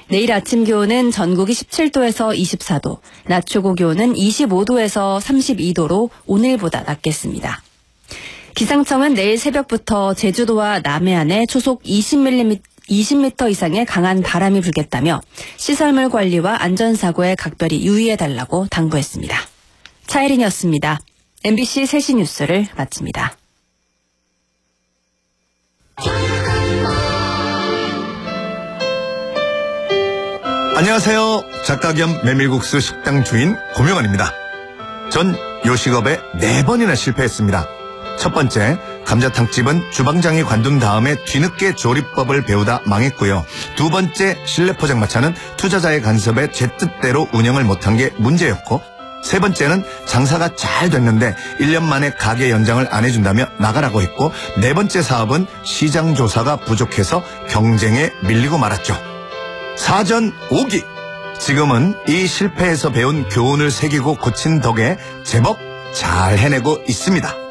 내일 아침 기온은 전국이 17도에서 24도, 낮 최고 기온은 25도에서 32도로 오늘보다 낮겠습니다. 기상청은 내일 새벽부터 제주도와 남해안에 초속 20m 이상의 강한 바람이 불겠다며 시설물 관리와 안전사고에 각별히 유의해달라고 당부했습니다. 차혜린이었습니다. MBC 3시 뉴스를 마칩니다. 안녕하세요. 작가 겸 메밀국수 식당 주인 고명환입니다. 전 요식업에 4번이나 실패했습니다. 첫 번째, 감자탕집은 주방장이 관둔 다음에 뒤늦게 조리법을 배우다 망했고요. 두 번째, 실내 포장마차는 투자자의 간섭에 제 뜻대로 운영을 못한 게 문제였고, 세 번째는 장사가 잘 됐는데 1년 만에 가게 연장을 안 해준다며 나가라고 했고, 네 번째 사업은 시장 조사가 부족해서 경쟁에 밀리고 말았죠. 사전 5기. 지금은 이 실패에서 배운 교훈을 새기고 고친 덕에 제법 잘 해내고 있습니다.